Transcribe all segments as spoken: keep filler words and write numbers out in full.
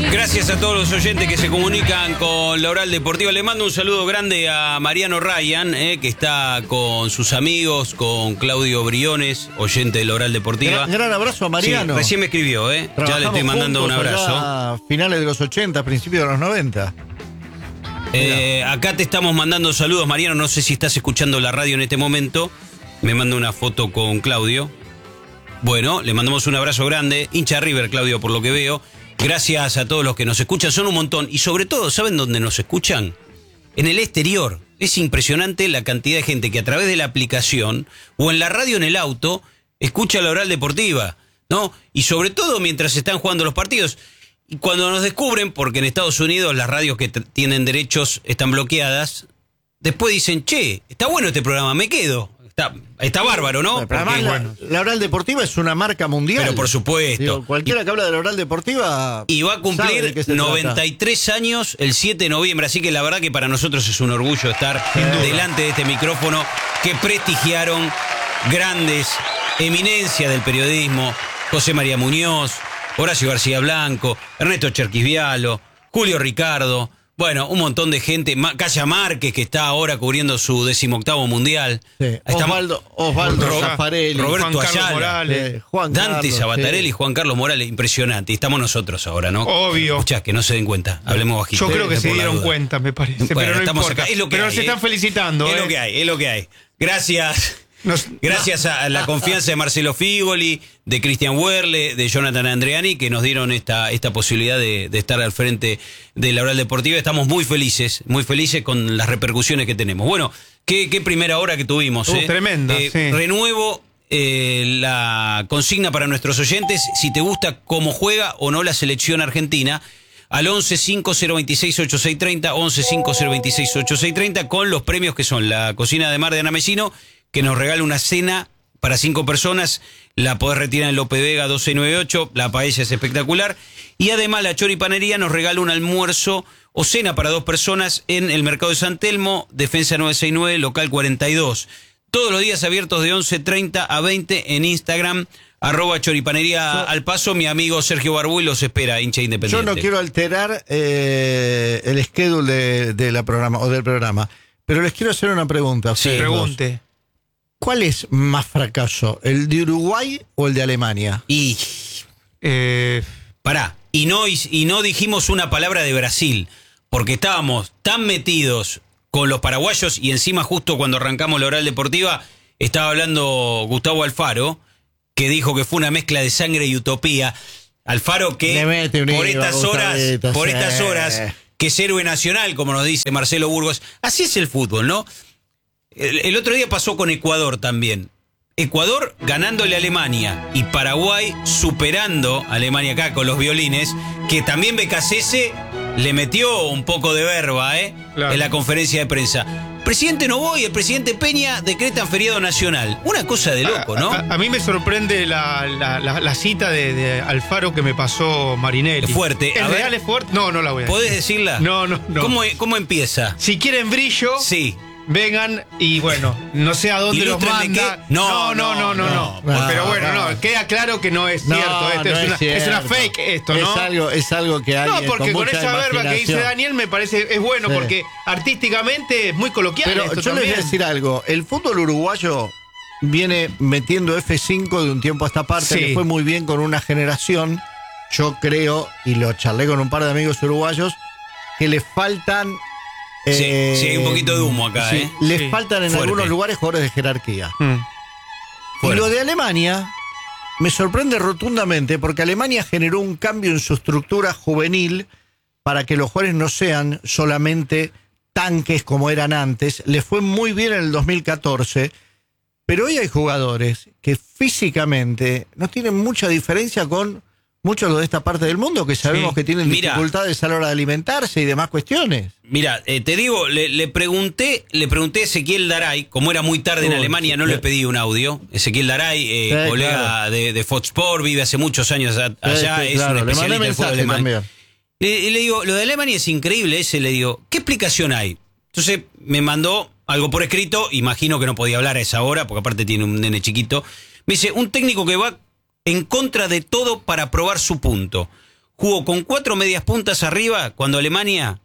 Gracias a todos los oyentes que se comunican con la Oral Deportiva. Le mando un saludo grande a Mariano Ryan, eh, que está con sus amigos, con Claudio Briones, oyente de la Oral Deportiva. Gran, gran abrazo a Mariano. Sí, recién me escribió, eh. Ya le estoy mandando un abrazo. A finales de los ochenta, principios de los noventa. Eh, acá te estamos mandando saludos, Mariano. No sé si estás escuchando la radio en este momento. Me manda una foto con Claudio. Bueno, le mandamos un abrazo grande. Hincha River, Claudio, por lo que veo. Gracias a todos los que nos escuchan, son un montón. Y sobre todo, ¿saben dónde nos escuchan? En el exterior. Es impresionante la cantidad de gente que a través de la aplicación o en la radio en el auto escucha la Oral Deportiva, ¿no? Y sobre todo mientras están jugando los partidos. Y cuando nos descubren, porque en Estados Unidos las radios que t- tienen derechos están bloqueadas, después dicen, che, está bueno este programa, me quedo. Está, está bárbaro, ¿no? Pero además, Porque, la, bueno, la Oral Deportiva es una marca mundial. pero por supuesto. Digo, cualquiera y, que habla de la Oral Deportiva. y va a sabe cumplir de qué se noventa y tres trata. años el siete de noviembre. Así que la verdad que para nosotros es un orgullo estar delante de este micrófono que prestigiaron grandes eminencias del periodismo. José María Muñoz, Horacio García Blanco, Ernesto Cherquisvialo, Julio Ricardo. Bueno, un montón de gente. Calla Márquez, que está ahora cubriendo su decimoctavo mundial. Sí. Osvaldo, Osvaldo Ro- Zaffarelli, Roberto Juan Carlos Ayala, Morales, eh, Juan Dante Carlos, Sabatarelli sí. y Juan Carlos Morales. Impresionante. Y estamos nosotros ahora, ¿no? Obvio. Escuchá, que no se den cuenta. Hablemos bajito. Yo creo que por se la dieron duda. cuenta, me parece. Bueno, pero no estamos importa. acá. Es lo que pero hay, se están eh. felicitando. Es eh. lo que hay, es lo que hay. Gracias. Nos- Gracias a la confianza de Marcelo Figoli, de Cristian Werle, de Jonathan Andreani, que nos dieron esta, esta posibilidad de, de estar al frente de la Oral Deportiva. Estamos muy felices, muy felices con las repercusiones que tenemos. Bueno, qué, qué primera hora que tuvimos. Uh, eh. tremenda, Eh, sí. Renuevo eh, la consigna para nuestros oyentes. Si te gusta cómo juega o no la selección argentina, al once cinco cero veintiséis ochenta y seis treinta, once cinco cero veintiséis ochenta y seis treinta, con los premios que son la cocina de mar de Ana Mesino, que nos regala una cena para cinco personas. La podés retirar en Lope Vega doce noventa y ocho, la paella es espectacular. Y además la Choripanería nos regala un almuerzo o cena para dos personas en el Mercado de San Telmo, Defensa novecientos sesenta y nueve, local cuarenta y dos. Todos los días abiertos de once treinta a veinte en Instagram, arroba Choripanería Yo, al paso. Mi amigo Sergio Barbuy los espera, hincha independiente. Yo no quiero alterar eh, el schedule de, de la programa o del programa, pero les quiero hacer una pregunta. a Sí, ustedes dos. Pregunte. ¿Cuál es más fracaso, el de Uruguay o el de Alemania? Y Eh, pará, y no, y, y no dijimos una palabra de Brasil, porque estábamos tan metidos con los paraguayos y encima justo cuando arrancamos la Oral Deportiva estaba hablando Gustavo Alfaro, que dijo que fue una mezcla de sangre y utopía. Alfaro que Le mete un por hilo a estas horas, Gustavito, por sí. estas horas, que es héroe nacional, como nos dice Marcelo Burgos. Así es el fútbol, ¿no? El, el otro día pasó con Ecuador también. Ecuador ganándole a Alemania y Paraguay superando a Alemania acá con los violines, que también Becasese le metió un poco de verba, ¿eh? Claro. En la conferencia de prensa. Presidente Novoa y el presidente Peña decretan feriado nacional. Una cosa de loco, ¿no? A, a- a mí me sorprende la, la, la, la cita de, de Alfaro que me pasó Marinelli. Es fuerte. ¿Es A ver. real, es fuerte? No, no la voy a decir. ¿Podés decirla? No, no, no. ¿Cómo, cómo empieza? Si quieren brillo, Sí. vengan y bueno, no sé a dónde los Ilústrenme manda. qué. No, no, no, no, no. no, Pero no, bueno, no. no. queda claro que no es No, cierto. Esto no es, es una, es una cierto. fake esto, ¿no? Es algo, es algo que hay. No, porque con, mucha esa verba que dice imaginación. Daniel me parece es bueno, Sí. porque artísticamente es muy coloquial. Pero esto yo les voy a también. decir algo. El fútbol uruguayo viene metiendo F cinco de un tiempo a esta parte. Sí. Le fue muy bien con una generación. Yo creo, y lo charlé con un par de amigos uruguayos, que le faltan... Sí, eh, sí, hay un poquito de humo acá, sí, ¿eh? Les Sí. faltan en Fuerte. algunos lugares jugadores de jerarquía. Mm. Y Fuerte. lo de Alemania me sorprende rotundamente porque Alemania generó un cambio en su estructura juvenil para que los jugadores no sean solamente tanques como eran antes. Le fue muy bien en el dos mil catorce, pero hoy hay jugadores que físicamente no tienen mucha diferencia con muchos de esta parte del mundo que sabemos Sí. que tienen Mira. dificultades a la hora de alimentarse y demás cuestiones. Mira, eh, te digo, le, le pregunté le pregunté a Ezequiel Daray, como era muy tarde en Uy, Alemania, no sí. le pedí un audio. Ezequiel Daray, eh, Sí, colega claro. de, de Fox Sport, vive hace muchos años a- allá, Sí, sí, es claro, un le mandé especialista del fútbol mensaje alemán. también. Le, y le digo, lo de Alemania es increíble, ese le digo, ¿qué explicación hay? Entonces me mandó algo por escrito, imagino que no podía hablar a esa hora, porque aparte tiene un nene chiquito. Me dice, un técnico que va en contra de todo para probar su punto. jugó con cuatro medias puntas arriba, cuando Alemania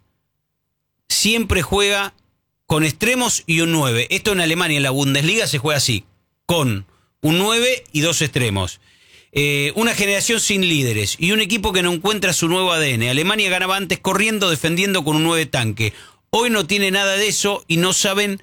siempre juega con extremos y un nueve. Esto en Alemania, en la Bundesliga, se juega así, con un nueve y dos extremos. Eh, una generación sin líderes y un equipo que no encuentra su nuevo A D N. Alemania ganaba antes corriendo, defendiendo con un nueve tanque. Hoy no tiene nada de eso y no saben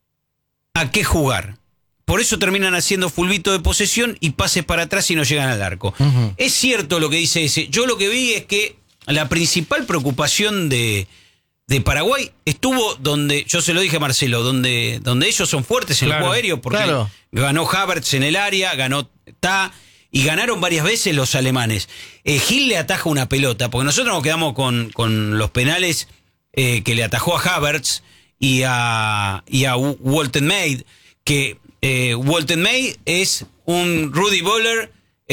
a qué jugar. Por eso terminan haciendo fulbito de posesión y pases para atrás y no llegan al arco. Uh-huh. Es cierto lo que dice ese. Yo lo que vi es que la principal preocupación de, de Paraguay estuvo donde, yo se lo dije a Marcelo, donde, donde ellos son fuertes en claro, el juego aéreo, porque claro. ganó Havertz en el área, ganó Ta, y ganaron varias veces los alemanes. Eh, Gil le ataja una pelota, porque nosotros nos quedamos con, con los penales eh, que le atajó a Havertz y a, y a Walton Maid, que eh, Walton Maid es un Rudy Boller.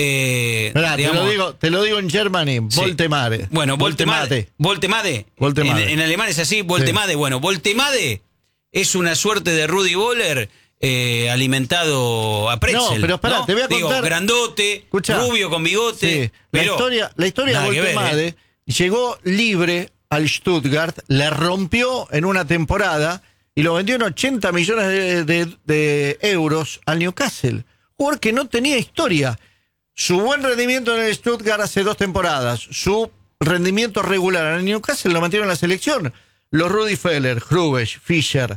Eh, Mirá, digamos, te, lo digo, te lo digo en Germany, sí. Voltemade. Bueno, Voltemade. Voltemade. Voltemade. En, en alemán es así, Voltemade. Sí. Bueno, Voltemade es una suerte de Rudy Boller. Eh, alimentado a pretzel. No, pero espera, ¿no? Te voy a contar. Digo, grandote, Escuchá, rubio con bigote. Sí. La historia, la historia de Voltemade ¿eh? llegó libre al Stuttgart, le rompió en una temporada y lo vendió en ochenta millones de, de, de euros al Newcastle. Jugador que no tenía historia. Su buen rendimiento en el Stuttgart hace dos temporadas, su rendimiento regular en el Newcastle lo mantiene en la selección. Los Rudi Feller, Hrubesch, Fischer.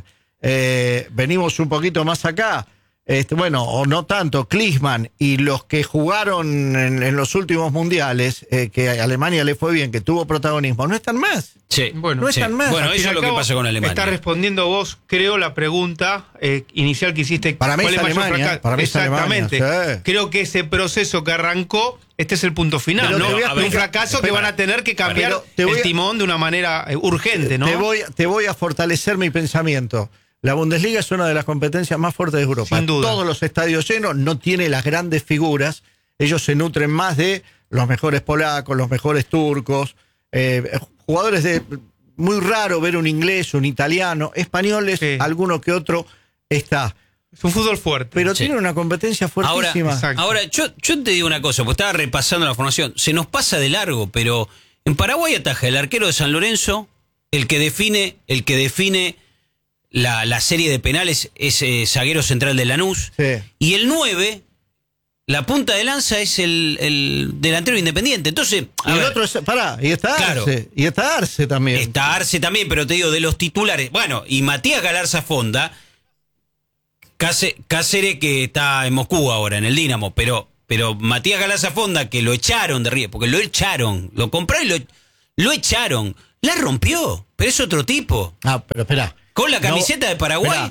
Eh, venimos un poquito más acá, este, bueno, o no tanto, Klinsmann y los que jugaron en, en los últimos mundiales, eh, que a Alemania le fue bien, que tuvo protagonismo, no están más. Sí, bueno, no están sí. más. Bueno, eso es lo que pasa con Alemania. Está respondiendo vos, creo, la pregunta eh, inicial que hiciste. Para mí es Alemania. Para mí es Exactamente. Alemania, sí. Creo que ese proceso que arrancó, este es el punto final, pero ¿no? a Un fracaso espera, que van a tener que cambiar el a, timón de una manera eh, urgente, ¿no? Te voy, te voy a fortalecer mi pensamiento. La Bundesliga es una de las competencias más fuertes de Europa. Sin duda. Todos los estadios llenos, no tiene las grandes figuras. Ellos se nutren más de los mejores polacos, los mejores turcos, eh, jugadores de... Muy raro ver un inglés, un italiano, españoles, sí. alguno que otro está. Es un fútbol fuerte. Pero sí. tiene una competencia fuertísima. Ahora, ahora yo, yo te digo una cosa, porque estaba repasando la formación. Se nos pasa de largo, pero en Paraguay ataja el arquero de San Lorenzo, el que define, el que define la, la serie de penales es eh, zaguero central de Lanús. Sí. Y el nueve, la punta de lanza es el, el delantero Independiente. Entonces, y el ver, otro es, pará, y está claro, Arce, y está Arce también. Está Arce también, pero te digo, de los titulares. Bueno, y Matías Galarza Fonda, Cáceres que está en Moscú ahora, en el Dinamo, pero, pero Matías Galarza Fonda, que lo echaron de River, porque lo echaron, lo compraron y lo, lo echaron, la rompió, pero es otro tipo. Ah, pero espera. Con la camiseta no, de Paraguay. Espera.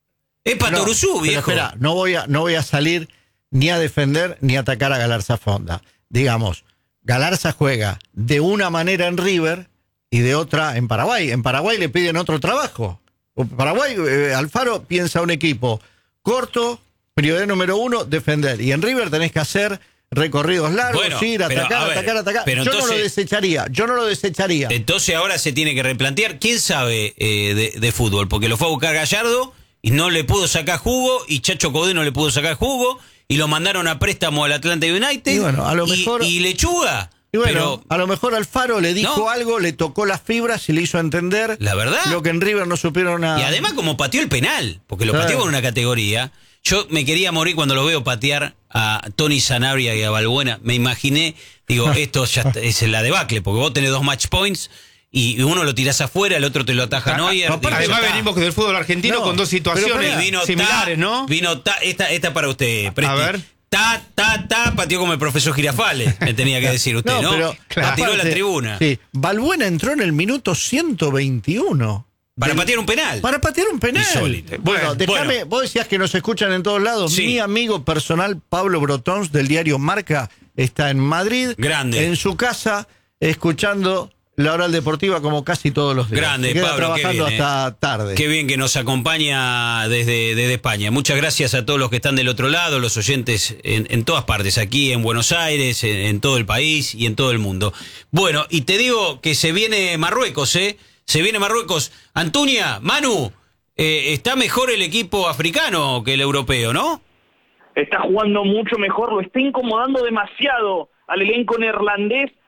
Es Patoruzú, no, viejo. Espera, no voy a, no voy a salir ni a defender ni a atacar a Galarza Fonda. Digamos, Galarza juega de una manera en River y de otra en Paraguay. En Paraguay le piden otro trabajo. Paraguay, eh, Alfaro piensa un equipo corto, prioridad número uno, defender. Y en River tenés que hacer recorridos largos, bueno, ir, pero, atacar, a ver, atacar, atacar. Pero yo entonces, no lo desecharía, yo no lo desecharía. Entonces ahora se tiene que replantear. ¿Quién sabe eh, de, de fútbol? Porque lo fue a buscar Gallardo y no le pudo sacar jugo, y Chacho Codé no le pudo sacar jugo, y lo mandaron a préstamo al Atlanta United. Y bueno, a lo y, mejor... y Lechuga. Y bueno, pero, a lo mejor Alfaro le dijo ¿no? algo, le tocó las fibras y le hizo entender la verdad. Lo que en River no supieron a... Y además como pateó el penal, porque lo claro. pateó con una categoría. Yo me quería morir cuando lo veo patear a Tony Sanabria y a Balbuena. Me imaginé, digo, esto ya es la debacle, porque vos tenés dos match points y uno lo tirás afuera, el otro te lo ataja Neuer. No, además venimos del fútbol argentino no, con dos situaciones vino similares, ta, ¿no? Vino ta, esta, esta para usted, Presti. A ver. Ta, ta, ta, pateó como el profesor Girafales, me tenía que decir usted, ¿no? ¿no? Pero, la tiró a la tribuna. Sí, Balbuena entró en el minuto ciento veintiuno. Para del, patear un penal. Para patear un penal. Insólito. Bueno, déjame, bueno. Vos decías que nos escuchan en todos lados. Sí. Mi amigo personal, Pablo Brotons, del diario Marca, está en Madrid. Grande. En su casa, escuchando la Oral Deportiva como casi todos los días. Grande, Se queda Pablo, trabajando qué bien, hasta eh. tarde. Qué bien que nos acompaña desde, desde España. Muchas gracias a todos los que están del otro lado, los oyentes en, en todas partes, aquí en Buenos Aires, en, en todo el país y en todo el mundo. Bueno, y te digo que se viene Marruecos, ¿eh? Se viene Marruecos. Antuña, Manu, eh, está mejor el equipo africano que el europeo, ¿no? Está jugando mucho mejor, lo está incomodando demasiado al elenco neerlandés.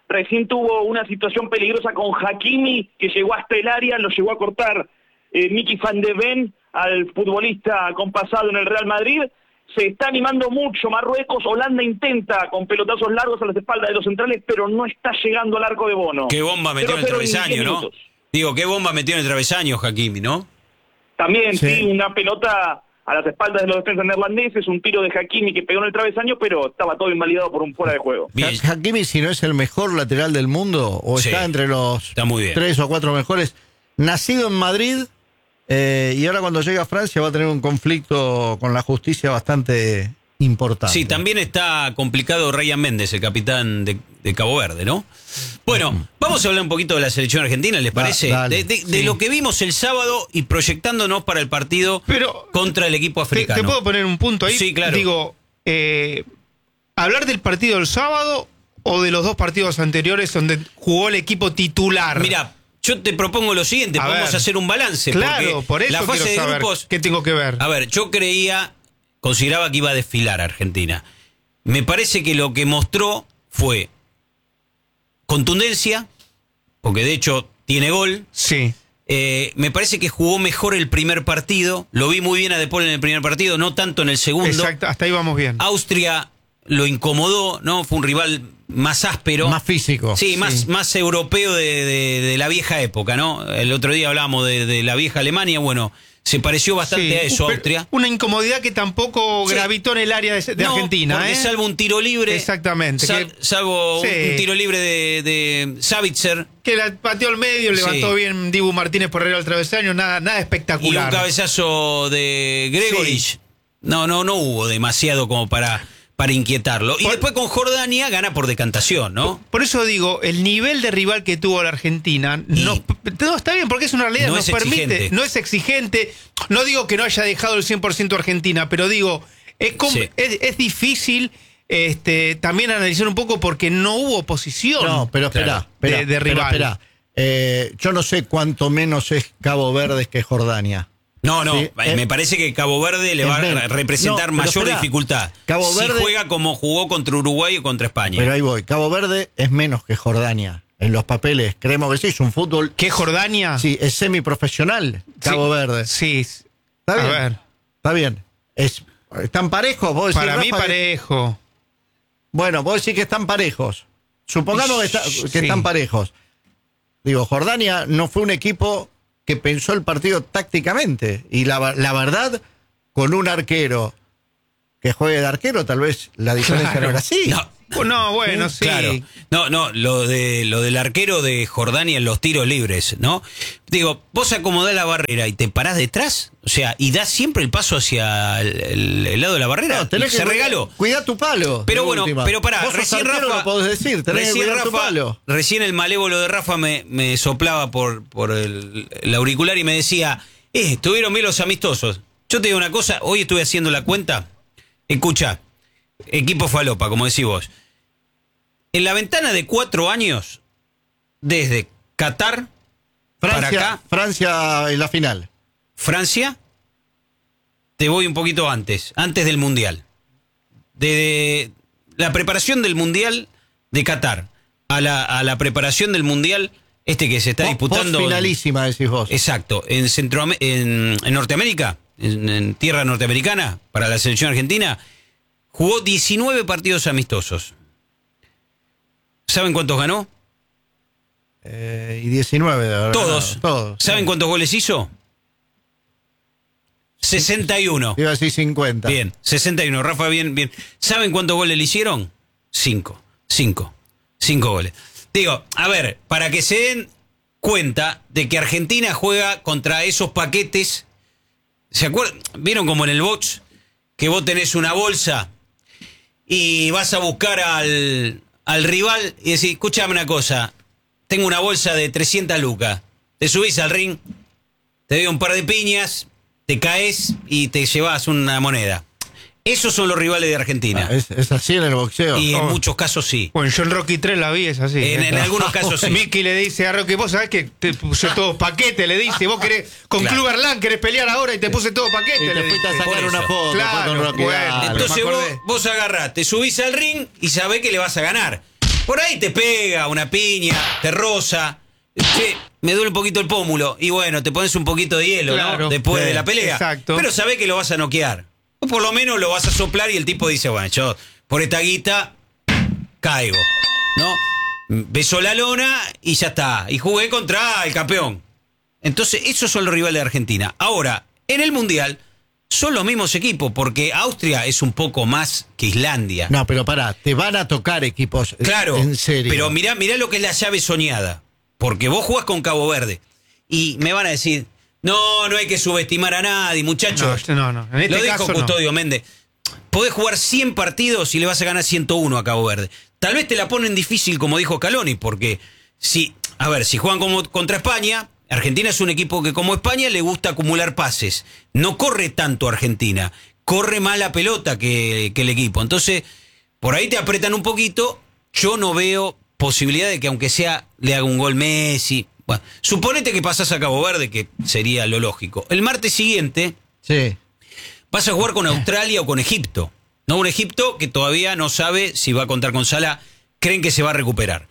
recién tuvo una situación peligrosa con Hakimi, que llegó hasta el área, lo llegó a cortar eh, Mickey van de Ven, al futbolista con pasado en el Real Madrid. Se está animando mucho Marruecos. Holanda intenta con pelotazos largos a las espaldas de los centrales, pero no está llegando al arco de Bono. Qué bomba metió en el travesaño, ¿no? Digo, qué bomba metió en el travesaño Hakimi, ¿no? También, sí. Sí, una pelota a las espaldas de los defensas neerlandeses, un tiro de Hakimi que pegó en el travesaño, pero estaba todo invalidado por un fuera de juego. Bien. Ha- Hakimi, si no es el mejor lateral del mundo, o Sí, está entre los está muy bien. tres o cuatro mejores, nacido en Madrid, eh, y ahora cuando llega a Francia va a tener un conflicto con la justicia bastante importante. Sí, también está complicado Ryan Méndez, el capitán de, de Cabo Verde, ¿no? Bueno, vamos a hablar un poquito de la selección argentina, ¿les Da- parece? dale. de de- de Sí. lo que vimos el sábado y proyectándonos para el partido Pero, contra el equipo ¿Te, africano. te puedo poner un punto ahí? Sí, claro. Digo, eh, hablar del partido del sábado o de los dos partidos anteriores donde jugó el equipo titular. Mira, yo te propongo lo siguiente, A vamos ver. a hacer un balance. Claro, porque por eso la fase quiero de saber grupos. qué tengo que ver. A ver, yo creía, consideraba que iba a desfilar Argentina. Me parece que lo que mostró fue contundencia, porque de hecho tiene gol. Sí. Eh, me parece que jugó mejor el primer partido. Lo vi muy bien a De Paul en el primer partido, no tanto en el segundo. Exacto, hasta ahí vamos bien. Austria lo incomodó, ¿no? Fue un rival más áspero. Más físico. Sí, Sí. Más, más europeo de, de- de la vieja época, ¿no? El otro día hablábamos de, de la vieja Alemania, bueno, se pareció bastante Sí. a eso, Pero Austria. Una incomodidad que tampoco Sí. gravitó en el área de, de No, Argentina, porque ¿eh? salvo un tiro libre. Exactamente, sal- que- salvo un- Sí. un tiro libre de, de Savitzer Que la pateó al medio, Sí. levantó bien Dibu Martínez por arriba del travesaño, nada, nada y un espectacular. cabezazo de Gregorich. Sí. No, no, no hubo demasiado como para, para inquietarlo. Y Por- después con Jordania gana por decantación, ¿no? Por eso digo, el nivel de rival que tuvo la Argentina, no, no, está bien, porque es una realidad, No nos es permite, exigente. no es exigente. No digo que no haya dejado el cien por ciento Argentina, pero digo, es, com- Sí. es, es difícil este, también analizar un poco porque no hubo oposición. No, pero espera, Claro, espera, de- de espera, rival. espera. Eh, yo no sé cuánto menos es Cabo Verde que Jordania. No, no, Sí, eh, eh, me parece que Cabo Verde le es va a menos. re- representar No, pero mayor espera. dificultad. Cabo si Verde- juega como jugó contra Uruguay o contra España. Pero ahí voy. Cabo Verde es menos que Jordania. En los papeles creemos que sí, es un fútbol. ¿Qué Jordania? Sí, es semiprofesional, Cabo Sí, Verde. Sí. Está a bien. ver, Está bien. Es, ¿Están parejos? ¿Vos decís, para mí Rafa, que- parejo. Bueno, vos decís que están parejos. Supongamos que, está- que Sí. están parejos. Digo, Jordania no fue un equipo que pensó el partido tácticamente. Y la, la verdad, con un arquero que juegue de arquero, tal vez la diferencia Claro. no era así. No, No, bueno, sí. claro. No, no, lo de lo del arquero de Jordania en los tiros libres, ¿no? Digo, vos acomodás la barrera y te parás detrás, o sea, y das siempre el paso hacia el, el- el lado de la barrera. No, tenés y se que regaló. Cuidá tu palo. Pero de bueno, última. pero pará, Vos sos recién arquero, Rafa. lo podés decir, tenés que recién cuidar tu Rafa- palo. Recién el malévolo de Rafa me, me soplaba por, por el, el auricular y me decía, eh, estuvieron bien los amistosos. Yo te digo una cosa, hoy estuve haciendo la cuenta. Escucha, equipo falopa, como decís vos. En la ventana de cuatro años, desde Qatar para Francia, acá, Francia en la final. Francia, te voy un poquito antes, antes del Mundial. De la preparación del Mundial de Qatar a la, a la preparación del Mundial este que se está Post- disputando. Postfinalísima, decís vos. Exacto, en, Centroam- en, en Norteamérica, en, en tierra norteamericana, para la selección argentina, jugó diecinueve partidos amistosos. ¿Saben cuántos ganó? Eh, y diecinueve, de verdad. Todos. Todos. ¿Saben cuántos goles hizo? sesenta y uno. Iba a decir cincuenta. Bien, sesenta y uno. Rafa, bien, bien. ¿Saben cuántos goles le hicieron? Cinco. Cinco. Cinco goles. Digo, a ver, para que se den cuenta de que Argentina juega contra esos paquetes. ¿Se acuerdan? ¿Vieron como en el box? Que vos tenés una bolsa y vas a buscar al, al rival y decís, escúchame una cosa, tengo una bolsa de trescientas lucas. Te subís al ring, te doy un par de piñas, te caes y te llevas una moneda. Esos son los rivales de Argentina. Ah, es, es así en el boxeo. Y en Oh. muchos casos sí. Bueno, yo en Rocky tres la vi, es así. En, ¿eh? en algunos casos sí. Mickey le dice a Rocky, vos sabés que te puse todo paquete, le dice, vos querés, con Claro. Club Erlán querés pelear ahora y te puse todo paquete. Y le te fuiste a dice. sacar Por una eso. foto Claro, con Rocky. bueno. Dale. Entonces me vos, acordé. vos agarrás, te subís al ring y sabés que le vas a ganar. Por ahí te pega una piña, te roza. Che, me duele un poquito el pómulo. Y bueno, te pones un poquito de hielo, Claro. ¿no? Después Sí, de la pelea. exacto. Pero sabés que lo vas a noquear. O por lo menos lo vas a soplar y el tipo dice, bueno, yo por esta guita caigo, ¿no? Besó la lona y ya está. Y jugué contra el campeón. Entonces, esos son los rivales de Argentina. Ahora, en el Mundial son los mismos equipos, porque Austria es un poco más que Islandia. No, pero pará, te van a tocar equipos Claro, en serio. pero mirá, mirá lo que es la llave soñada. Porque vos jugás con Cabo Verde. Y me van a decir, no, no hay que subestimar a nadie, muchachos. No, no, no. En este lo dijo caso, no. Custodio Méndez. Podés jugar cien partidos y le vas a ganar ciento uno a Cabo Verde. Tal vez te la ponen difícil, como dijo Scaloni, porque si, a ver, si juegan como contra España, Argentina es un equipo que como España le gusta acumular pases. No corre tanto Argentina, corre más la pelota que, que el equipo. Entonces, por ahí te apretan un poquito. Yo no veo posibilidad de que aunque sea le haga un gol Messi. Bueno, suponete que pasás a Cabo Verde, que sería lo lógico. El martes siguiente Sí. vas a jugar con Australia o con Egipto. No, un Egipto que todavía no sabe si va a contar con Salah. Creen que se va a recuperar.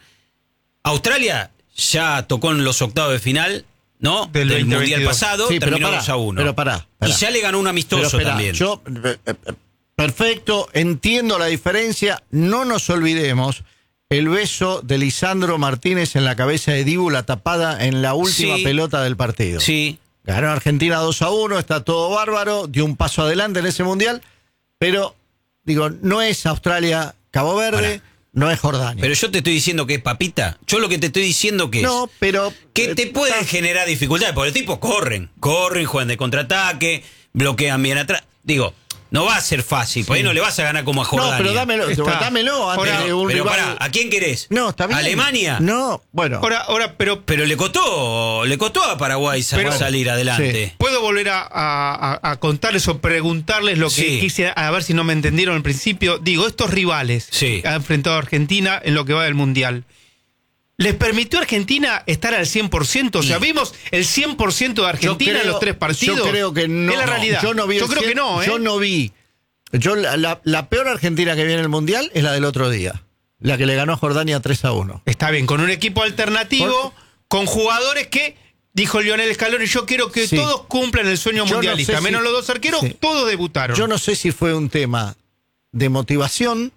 Australia ya tocó en los octavos de final, ¿no? Del Del veinte Mundial veintidós. pasado, Sí, pero terminó pará, dos a uno. pero pará, pará. Y ya le ganó un amistoso Pero espera, también. Yo, eh, eh, perfecto, entiendo la diferencia. No nos olvidemos el beso de Lisandro Martínez en la cabeza de Dibu, la tapada en la última Sí. pelota del partido. Sí, Ganó Argentina dos a uno, está todo bárbaro, dio un paso adelante en ese mundial, pero, digo, no es Australia, Cabo Verde, Pará. no es Jordania. pero yo te estoy diciendo que es papita. Yo lo que te estoy diciendo que es no, pero... que te eh, pueden está- generar dificultades, porque los tipos corren, corren, juegan de contraataque, bloquean bien atrás. Digo, no va a ser fácil, por ahí no le vas a ganar como a Jordania. No, pero dámelo, Está. dámelo antes Ahora, de un Pero rival. pará, ¿a quién querés? No, está bien. ¿Alemania? No, bueno. Ahora, ahora, pero Pero le costó, le costó a Paraguay sa- Pero- salir adelante. Sí. ¿puedo volver a, a- a- a contarles o preguntarles lo que Sí. quise, a ver si no me entendieron al principio? Digo, estos rivales Sí. que ha enfrentado a Argentina en lo que va del Mundial, ¿les permitió a Argentina estar al cien por ciento? O sea, Y- ¿vimos el cien por ciento de Argentina Yo creo- en los tres partidos? Yo creo que no. Es la realidad. Yo no vi el creo cien- que no, ¿eh? Yo no vi. Yo, la, la- la peor Argentina que vi en el Mundial es la del otro día. La que le ganó a Jordania tres a uno. Está bien, con un equipo alternativo, con jugadores que, dijo Lionel Scaloni, yo quiero que Sí. todos cumplan el sueño Yo no mundialista. sé Menos si- los dos arqueros, Sí. todos debutaron. Yo no sé si fue un tema de motivación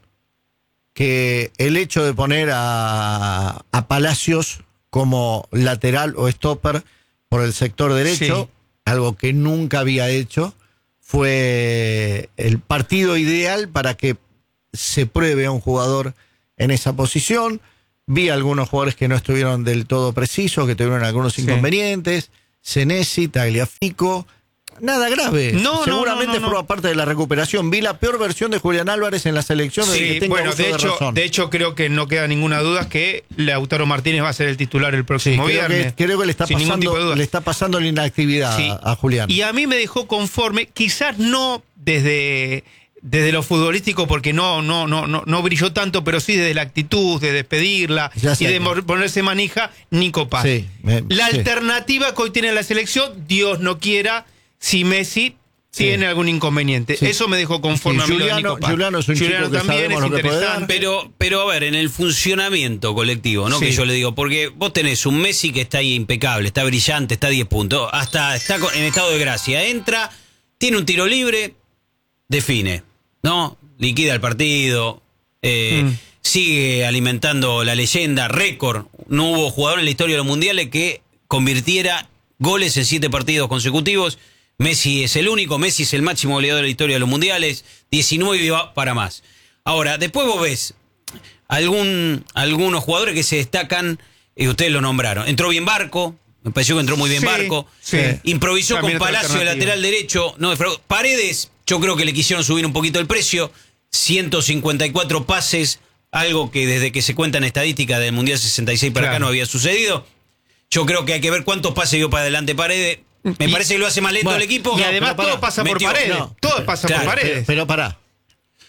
que el hecho de poner a, a Palacios como lateral o stopper por el sector derecho, Sí. algo que nunca había hecho, fue el partido ideal para que se pruebe a un jugador en esa posición. Vi algunos jugadores que no estuvieron del todo precisos, que tuvieron algunos Sí. inconvenientes. Senesi, Tagliafico, nada grave. No, no, Seguramente no, no, no. forma parte de la recuperación. Vi la peor versión de Julián Álvarez en la selección de que Sí, tenga bueno, uso de de, hecho, razón. de hecho creo que no queda ninguna duda que Lautaro Martínez va a ser el titular el Sí, próximo creo, viernes. que, creo que le está sin ningún tipo de pasando duda. le está pasando la inactividad Sí. a, a Julián. Y a mí me dejó conforme, quizás no desde, desde lo futbolístico, porque no, no, no, no, no brilló tanto, pero sí desde la actitud, de despedirla Ya sé. y de mo- ponerse manija, Nico Paz. Sí, me- la sí. alternativa que hoy tiene la selección, Dios no quiera, si Messi Sí. tiene algún inconveniente. Sí. Eso me dejó conforme Sí, a mí lo de Juliano- Nico Paz. Juliano es un chico que también sabemos es lo que puede dar. interesante. Pero, pero a ver, en el funcionamiento colectivo, ¿no? Sí. Que yo le digo, porque vos tenés un Messi que está ahí impecable, está brillante, está a diez puntos, hasta está con- en estado de gracia. Entra, tiene un tiro libre, define, ¿no? Liquida el partido, eh, Mm. sigue alimentando la leyenda, récord. No hubo jugador en la historia de los mundiales que convirtiera goles en siete partidos consecutivos. Messi es el único, Messi es el máximo goleador de la historia de los mundiales, diecinueve y va para más. Ahora, después vos ves algún, algunos jugadores que se destacan, y ustedes lo nombraron. Entró bien Barco, me pareció que entró muy bien Sí, Barco. sí. Improvisó También con otra Palacio de alternativa. lateral derecho. No, pero Paredes, yo creo que le quisieron subir un poquito el precio. ciento cincuenta y cuatro pases, algo que desde que se cuenta en estadística del Mundial sesenta y seis para Claro. acá no había sucedido. Yo creo que hay que ver cuántos pases dio para adelante Paredes. Me Y- parece que lo hace más lento bueno, el equipo. Y No, además pero pará, todo pasa por metió- Paredes. no, todo pasa claro, por pero, Paredes. pero pará.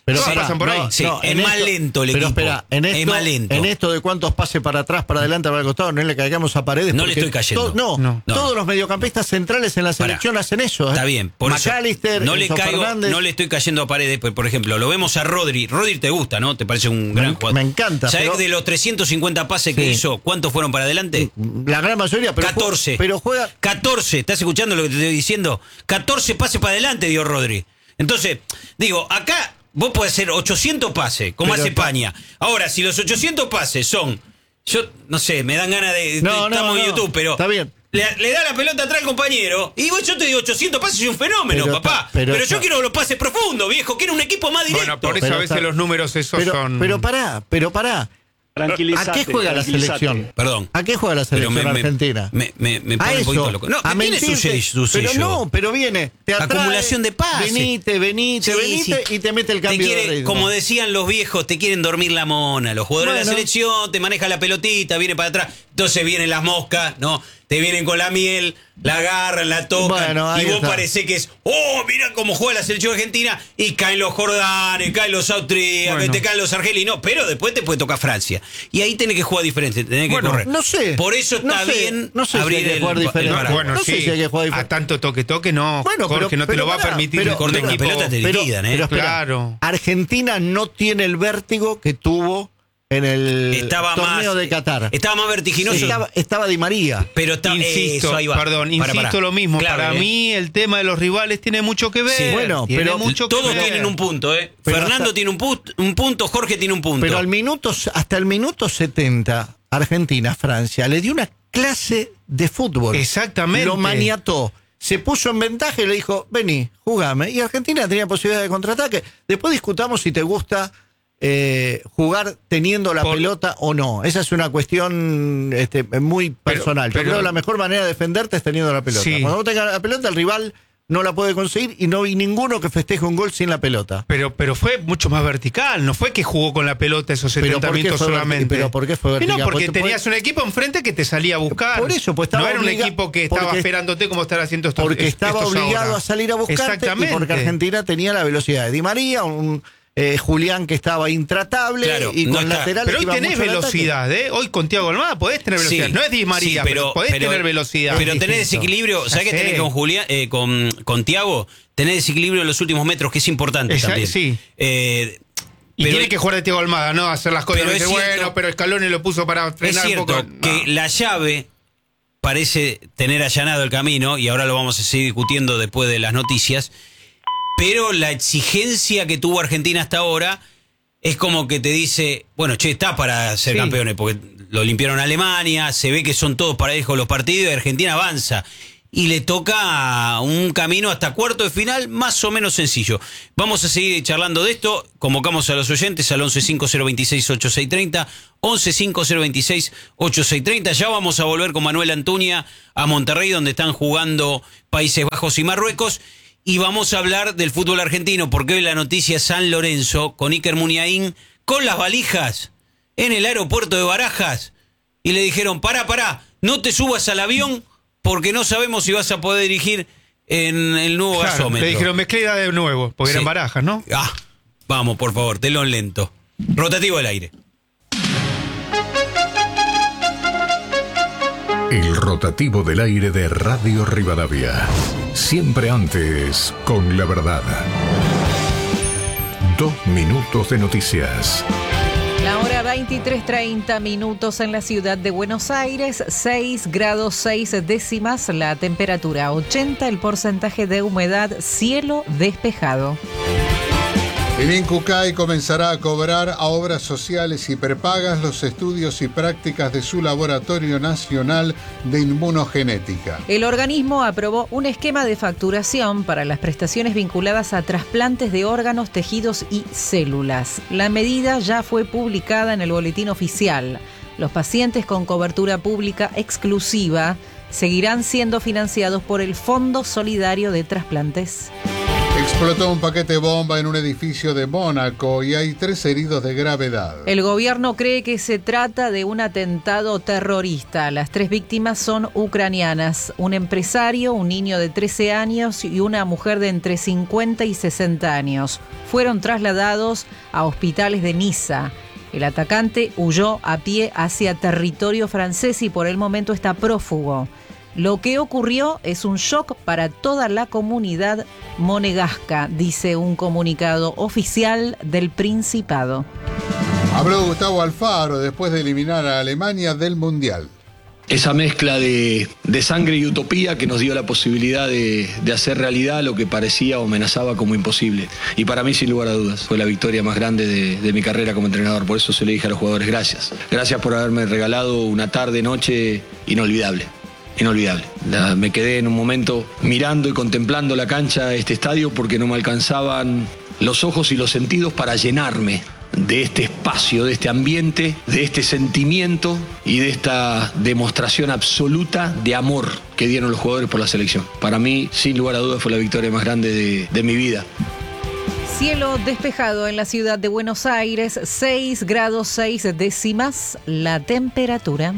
Pero Todas pará, pasan por ahí. no, Sí, no, es en más esto- lento el pero equipo. espera, en Es esto, más lento. en esto de cuántos pases para atrás, para adelante, para el costado, no le caigamos a Paredes. No le porque estoy cayendo. to- no, No. No. todos los mediocampistas centrales en la Pará. selección hacen eso. ¿eh? Está bien, por eso McAllister, no le Enzo caigo, Fernández. no le estoy cayendo a Paredes, por, por ejemplo, lo vemos a Rodri. Rodri te gusta, ¿no? Te parece un gran Me- jugador. me encanta, ¿Sabés pero- de los trescientos cincuenta pases que Sí. hizo, cuántos fueron para adelante? La gran mayoría, pero catorce. Juega, pero juega. catorce, ¿estás escuchando lo que te estoy diciendo? catorce pases para adelante dio Rodri. Entonces, digo, acá vos podés hacer ochocientos pases, como Pero hace está- España. Ahora, si los ochocientos pases son, yo no sé, me dan ganas de... No, no, estamos en no, YouTube, pero... está bien. Le, le da la pelota atrás al compañero y vos, yo te digo ochocientos pases y un fenómeno, Pero papá. está- pero pero está- yo quiero los pases profundos, viejo. Quiero un equipo más directo. Bueno, por eso Pero a veces está- los números esos Pero, son... pero pará, pero pará. Tranquilízate, ¿A qué juega la tranquilízate. selección? Perdón. ¿A qué juega la Pero selección me, me- argentina? Me, me, me A pone un eso, poquito loco. No, a tiene su mentirte, sello. su pero sello. no, pero viene, te atrae, Acumulación de pases. venite, venite, Sí, venite sí. y te mete el Te cambio quiere, de ritmo. como decían los viejos, te quieren dormir la mona. Los jugadores de Bueno. la selección, te maneja la pelotita, viene para atrás. Entonces vienen las moscas, ¿no? Te vienen con la miel, la agarran, la tocan. Bueno, ahí y vos está. parece que es, oh, mira cómo juega la selección argentina. Y caen los jordanes, caen los austríacos, Bueno. te caen los argelinos. Pero después te puede tocar Francia. Y ahí tenés que jugar diferente, tenés que Bueno, correr. no sé. Por eso No está sé, bien no sé si abrir hay que el, jugar el diferente. paraguas. Bueno, No sé sí, si hay que jugar a diferente. tanto toque-toque no, Bueno, pero- Jorge, no te pero lo va a pará, permitir pero- un Corten la equipo... pelota, te pero- liquidan, ¿eh? pero espera, Claro. Argentina no tiene el vértigo que tuvo en el Estaba torneo más, de Qatar. Estaba más vertiginoso. Estaba, estaba Di María. Pero está, Insisto, eso, ahí va. perdón, Para, insisto para. lo mismo. Clave, Para ¿eh? mí el tema de los rivales tiene mucho que ver. Sí, bueno, tiene pero mucho que Todos ver. tienen un punto, ¿eh? Pero Fernando hasta- tiene un, put- un punto, Jorge tiene un punto. Pero al minuto, hasta el minuto setenta, Argentina, Francia, le dio una clase de fútbol. Exactamente. Lo maniató. Se puso en ventaja y le dijo, vení, jugame. Y Argentina tenía posibilidad de contraataque. Después discutamos si te gusta eh, jugar teniendo la Por- pelota o no. Esa es una cuestión este, muy personal. pero- Yo creo que la mejor manera de defenderte es teniendo la pelota. Sí. Cuando vos tengas la pelota, el rival no la puede conseguir y no vi ninguno que festeje un gol sin la pelota. Pero, pero fue mucho más vertical, no fue que jugó con la pelota esos Pero setenta ¿por qué minutos fue verti- solamente. pero ¿por qué fue Y vertical? No, porque Porque- tenías un equipo enfrente que te salía a buscar. Por eso, pues estaba No era un obliga- equipo que estaba porque- esperándote como estar haciendo estos Porque estos estaba obligado ahora. a salir a buscarte y Exactamente. porque Argentina tenía la velocidad de Di María, un eh, Julián que estaba intratable Claro, y no con está. laterales Pero que hoy iban tenés mucho al ataque. velocidad, ¿eh? Hoy con Thiago Almada podés tener velocidad. Sí, no es Di María, sí, pero, podés pero- tener velocidad. Pero Es tenés distinto. desequilibrio. ¿Sabés Ya qué tenés sé. con Julián, eh, con, con Tiago? Tenés desequilibrio en los últimos metros, que es importante Esa- también. sí. Eh, Y pero tiene que jugar de Thiago Almada, ¿no? Hacer las cosas. Pero y es decir, cierto- bueno, pero Scaloni lo puso para es frenar un cierto poco. que No. la llave parece tener allanado el camino, y ahora lo vamos a seguir discutiendo después de las noticias, pero la exigencia que tuvo Argentina hasta ahora es como que te dice, bueno, che, está para ser Sí. campeones, porque lo limpiaron a Alemania, se ve que son todos parejos los partidos y Argentina avanza. Y le toca un camino hasta cuarto de final más o menos sencillo. Vamos a seguir charlando de esto. Convocamos a los oyentes al once cinco cero veintiséis ochenta y seis treinta, once cinco cero veintiséis ochenta y seis treinta. Ya vamos a volver con Manuel Antuña a Monterrey, donde están jugando Países Bajos y Marruecos. Y vamos a hablar del fútbol argentino, porque hoy la noticia es San Lorenzo con Iker Muniain con las valijas en el aeropuerto de Barajas. Y le dijeron, pará, pará, no te subas al avión porque no sabemos si vas a poder dirigir en el nuevo Claro, gasómetro. le dijeron mezcleda de nuevo, porque Sí. eran barajas, ¿no? Ah, vamos, por favor, telón lento. Rotativo al aire. El rotativo del aire de Radio Rivadavia. Siempre antes, con la verdad. Dos minutos de noticias. La hora veintitrés treinta minutos en la ciudad de Buenos Aires, seis grados seis décimas, la temperatura ochenta, el porcentaje de humedad, cielo despejado. El INCUCAI comenzará a cobrar a obras sociales y prepagas los estudios y prácticas de su Laboratorio Nacional de Inmunogenética. El organismo aprobó un esquema de facturación para las prestaciones vinculadas a trasplantes de órganos, tejidos y células. La medida ya fue publicada en el boletín oficial. Los pacientes con cobertura pública exclusiva seguirán siendo financiados por el Fondo Solidario de Trasplantes. Explotó un paquete bomba en un edificio de Mónaco y hay tres heridos de gravedad. El gobierno cree que se trata de un atentado terrorista. Las tres víctimas son ucranianas: un empresario, un niño de trece años y una mujer de entre cincuenta y sesenta años. Fueron trasladados a hospitales de Niza. El atacante huyó a pie hacia territorio francés y por el momento está prófugo. Lo que ocurrió es un shock para toda la comunidad monegasca, dice un comunicado oficial del Principado. Habló Gustavo Alfaro después de eliminar a Alemania del Mundial. Esa mezcla de, de sangre y utopía que nos dio la posibilidad de, de hacer realidad lo que parecía o amenazaba como imposible. Y para mí, sin lugar a dudas, fue la victoria más grande de, de mi carrera como entrenador. Por eso se le dije a los jugadores gracias. Gracias por haberme regalado una tarde, noche inolvidable. Inolvidable. La, me quedé en un momento mirando y contemplando la cancha de este estadio porque no me alcanzaban los ojos y los sentidos para llenarme de este espacio, de este ambiente, de este sentimiento y de esta demostración absoluta de amor que dieron los jugadores por la selección. Para mí, sin lugar a dudas, fue la victoria más grande de, de mi vida. Cielo despejado en la ciudad de Buenos Aires, seis grados seis décimas la temperatura.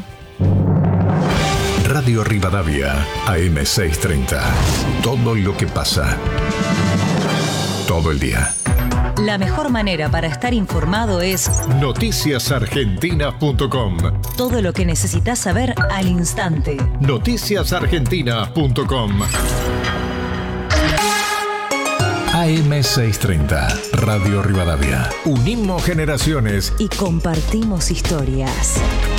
Radio Rivadavia, A M seiscientos treinta. Todo lo que pasa. Todo el día. La mejor manera para estar informado es noticias argentinas punto com. Todo lo que necesitas saber al instante. noticias argentinas punto com. A M seiscientos treinta, Radio Rivadavia. Unimos generaciones y compartimos historias.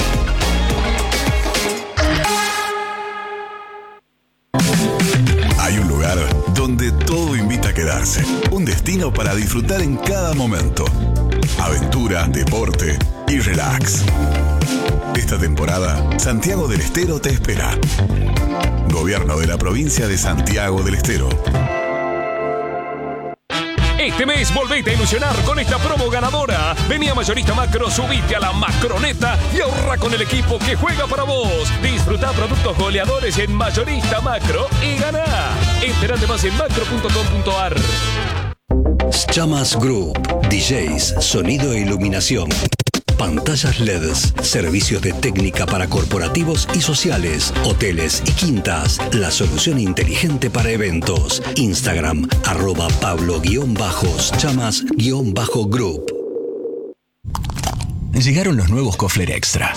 Hay un lugar donde todo invita a quedarse. Un destino para disfrutar en cada momento. Aventura, deporte y relax. Esta temporada, Santiago del Estero te espera. Gobierno de la provincia de Santiago del Estero. Este mes volvete a ilusionar con esta promo ganadora. Vení a Mayorista Macro, subite a la Macroneta y ahorra con el equipo que juega para vos. Disfruta productos goleadores en Mayorista Macro y ganá. Entérate más en macro punto com punto ar. Chamas Group, D Js, sonido e iluminación. Pantallas L E Ds, servicios de técnica para corporativos y sociales, hoteles y quintas. La solución inteligente para eventos. Instagram, arroba Pablo-Chamas-Group. Llegaron los nuevos Kofler Extra.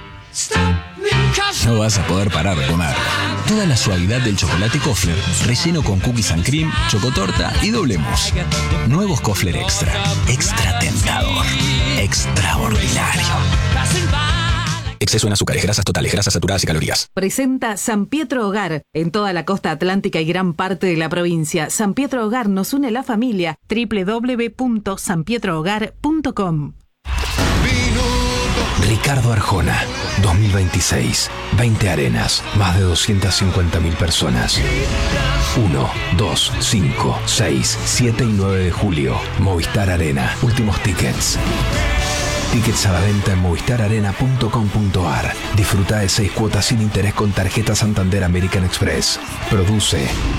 No vas a poder parar de comer. Toda la suavidad del chocolate Kofler, relleno con cookies and cream, chocotorta y doble mousse. Nuevos Kofler Extra. Extra tentador. Extraordinario. Exceso en azúcares, grasas totales, grasas saturadas y calorías. Presenta San Pietro Hogar en toda la costa atlántica y gran parte de la provincia. San Pietro Hogar nos une la familia. doble u doble u doble u punto san pietro hogar punto com. Ricardo Arjona, dos mil veintiséis, veinte arenas, más de doscientas cincuenta mil personas. uno, dos, cinco, seis, siete y nueve de julio, Movistar Arena, últimos tickets. Tickets a la venta en movistar arena punto com punto ar. Disfruta de seis cuotas sin interés con tarjeta Santander American Express. Produce